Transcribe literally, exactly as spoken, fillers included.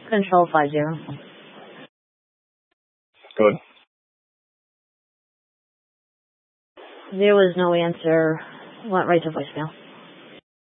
Control five zero. Good. There was no answer. Went right to voicemail.